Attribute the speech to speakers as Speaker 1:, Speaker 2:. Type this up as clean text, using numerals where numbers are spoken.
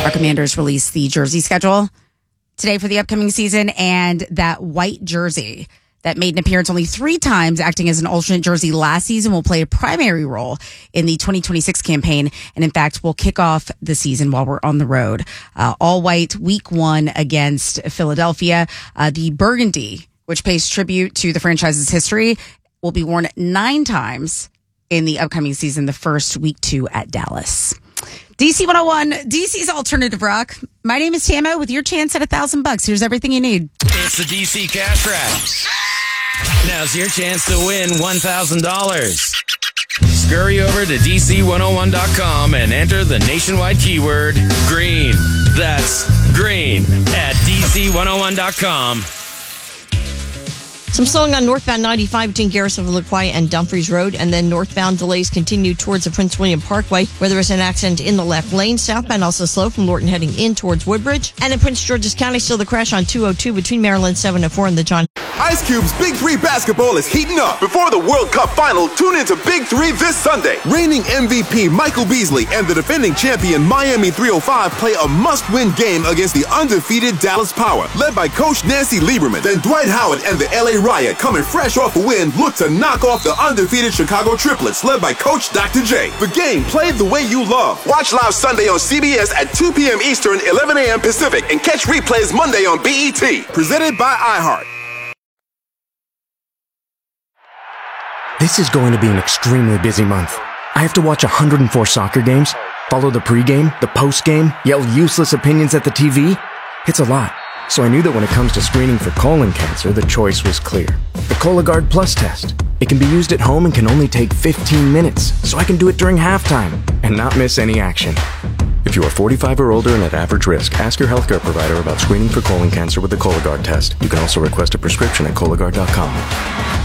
Speaker 1: Our Commanders released the jersey schedule today for the upcoming season, and that white jersey that made an appearance only 3 times, acting as an alternate jersey last season, will play a primary role in the 2026 campaign, and in fact will kick off the season while we're on the road. All white, week 1 against Philadelphia. The burgundy, which pays tribute to the franchise's history, will be worn 9 times in the upcoming season, the first week 2 at Dallas. DC 101, DC's alternative rock. My name is Tama with your chance at $1,000. Here's everything you need.
Speaker 2: It's the DC Cash Wrap. Now's your chance to win $1,000. Scurry over to DC101.com and enter the nationwide keyword green. That's green at DC101.com.
Speaker 3: Some slowing on northbound 95 between Garrisonville, La and Dumfries Road, and then northbound delays continue towards the Prince William Parkway, where there is an accident in the left lane. Southbound also slow from Lorton heading in towards Woodbridge. And in Prince George's County, still the crash on 202 between Maryland 704 and the John.
Speaker 4: Ice Cube's Big 3 basketball is heating up. Before the World Cup final, tune into Big 3 this Sunday. Reigning MVP Michael Beasley and the defending champion Miami 305 play a must-win game against the undefeated Dallas Power, led by Coach Nancy Lieberman. Then Dwight Howard and the LA Riot, coming fresh off a win, look to knock off the undefeated Chicago Triplets, led by Coach Dr. J. The game played the way you love. Watch live Sunday on CBS at 2 p.m. Eastern, 11 a.m. Pacific, and catch replays Monday on BET. Presented by iHeart.
Speaker 5: This is going to be an extremely busy month. I have to watch 104 soccer games, follow the pregame, the postgame, yell useless opinions at the TV. It's a lot. So I knew that when it comes to screening for colon cancer, the choice was clear. The Cologuard Plus test. It can be used at home and can only take 15 minutes, so I can do it during halftime and not miss any action. If you are 45 or older and at average risk, ask your healthcare provider about screening for colon cancer with the Cologuard test. You can also request a prescription at Cologuard.com.